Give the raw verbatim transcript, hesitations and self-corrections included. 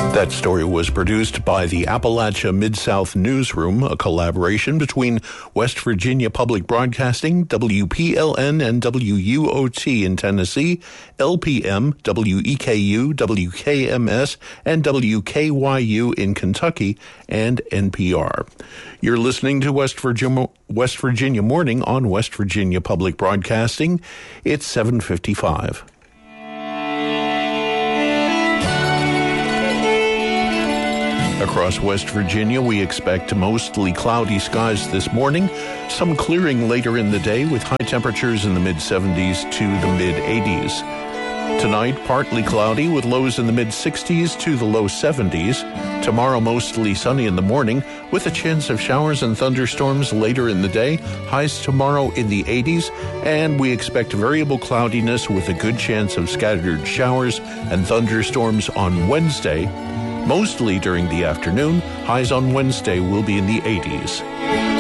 That story was produced by the Appalachia Mid-South Newsroom, a collaboration between West Virginia Public Broadcasting, W P L N and W U O T in Tennessee, L P M, W E K U, W K M S, and W K Y U in Kentucky, and N P R. You're listening to West Virginia, West Virginia Morning on West Virginia Public Broadcasting. It's seven fifty-five. Across West Virginia, we expect mostly cloudy skies this morning, some clearing later in the day with high temperatures in the mid-seventies to the mid-eighties. Tonight, partly cloudy with lows in the mid-sixties to the low seventies. Tomorrow, mostly sunny in the morning with a chance of showers and thunderstorms later in the day. Highs tomorrow in the eighties, and we expect variable cloudiness with a good chance of scattered showers and thunderstorms on Wednesday. Mostly during the afternoon, highs on Wednesday will be in the eighties.